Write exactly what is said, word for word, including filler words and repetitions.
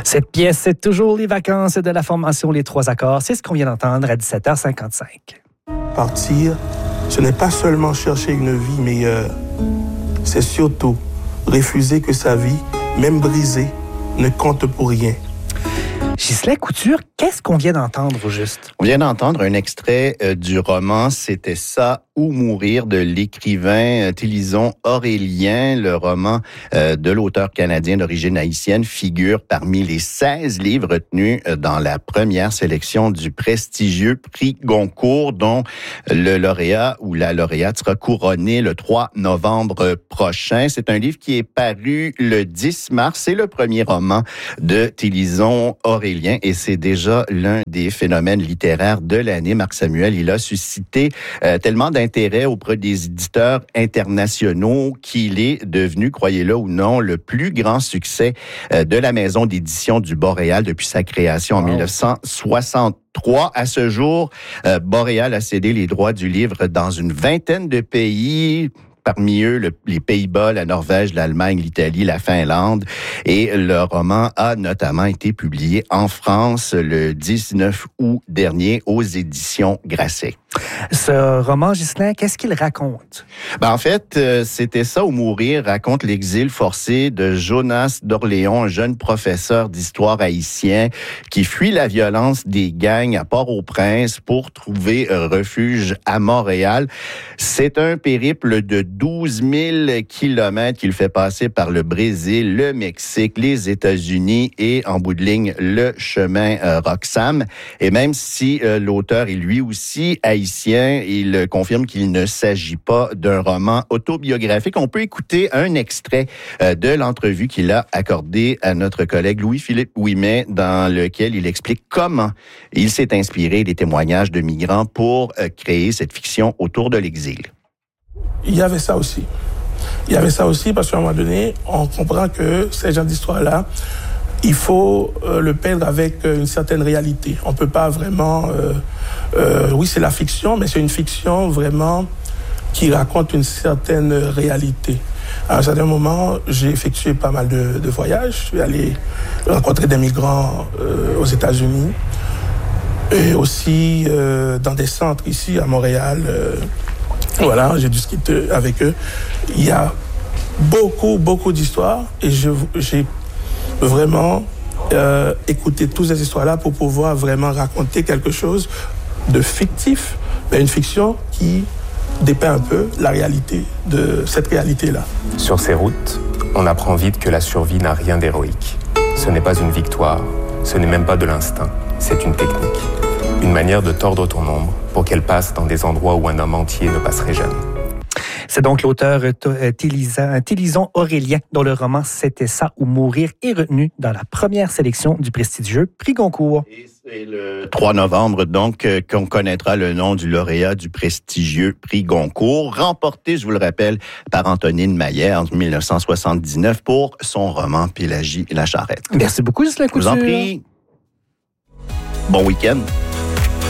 Cette pièce, c'est toujours les vacances de la formation Les Trois Accords. C'est ce qu'on vient d'entendre à dix-sept heures cinquante-cinq. Partir, ce n'est pas seulement chercher une vie meilleure. C'est surtout refuser que sa vie, même brisée, ne compte pour rien. Ghislain Couture, qu'est-ce qu'on vient d'entendre au juste? On vient d'entendre un extrait euh, du roman « C'était ça ou mourir » de l'écrivain euh, Télison Aurélien. Le roman euh, de l'auteur canadien d'origine haïtienne figure parmi les seize livres retenus euh, dans la première sélection du prestigieux prix Goncourt, dont le lauréat ou la lauréate sera couronné le trois novembre prochain. C'est un livre qui est paru le dix mars. C'est le premier roman de Télison Aurélien. Et c'est déjà l'un des phénomènes littéraires de l'année. Marc Samuel, il a suscité euh, tellement d'intérêt auprès des éditeurs internationaux qu'il est devenu, croyez-le ou non, le plus grand succès euh, de la maison d'édition du Boréal depuis sa création en wow. dix-neuf cent soixante-trois. À ce jour, euh, Boréal a cédé les droits du livre dans une vingtaine de pays. Parmi eux, le, les Pays-Bas, la Norvège, l'Allemagne, l'Italie, la Finlande. Et le roman a notamment été publié en France le dix-neuf août dernier aux éditions Grasset. Ce roman, Ghislain, qu'est-ce qu'il raconte? Ben, en fait, euh, C'était ça ou mourir raconte l'exil forcé de Jonas d'Orléans, un jeune professeur d'histoire haïtien qui fuit la violence des gangs à Port-au-Prince pour trouver refuge à Montréal. C'est un périple de douze mille kilomètres qu'il fait passer par le Brésil, le Mexique, les États-Unis et, en bout de ligne, le chemin euh, Roxham. Et même si euh, l'auteur est lui aussi haïtien, il confirme qu'il ne s'agit pas d'un roman autobiographique. On peut écouter un extrait euh, de l'entrevue qu'il a accordée à notre collègue Louis-Philippe Ouimet, dans lequel il explique comment il s'est inspiré des témoignages de migrants pour euh, créer cette fiction autour de l'exil. Il y avait ça aussi. Il y avait ça aussi parce qu'à un moment donné, on comprend que ces genres d'histoire-là, il faut euh, le peindre avec euh, une certaine réalité. On peut pas vraiment... Euh, euh, oui, c'est la fiction, mais c'est une fiction vraiment qui raconte une certaine réalité. À un certain moment, j'ai effectué pas mal de, de voyages. Je suis allé rencontrer des migrants euh, aux États-Unis et aussi euh, dans des centres ici à Montréal. Euh, voilà, j'ai discuté avec eux. Il y a beaucoup, beaucoup d'histoires et je, j'ai vraiment euh, écouté toutes ces histoires-là pour pouvoir vraiment raconter quelque chose de fictif, mais une fiction qui dépeint un peu la réalité de cette réalité-là. Sur ces routes, on apprend vite que la survie n'a rien d'héroïque. Ce n'est pas une victoire, ce n'est même pas de l'instinct, c'est une technique. Une manière de tordre ton ombre pour qu'elle passe dans des endroits où un homme entier ne passerait jamais. C'est donc l'auteur Télison Aurélien, dont le roman « C'était ça ou mourir » est retenu dans la première sélection du prestigieux prix Goncourt. Et c'est le trois novembre, donc, qu'on connaîtra le nom du lauréat du prestigieux prix Goncourt, remporté, je vous le rappelle, par Antonine Maillet en dix-neuf cent soixante-dix-neuf pour son roman « Pélagie et la charrette ». Merci beaucoup, Ghislain Couture. Je vous en prie. Bon week-end.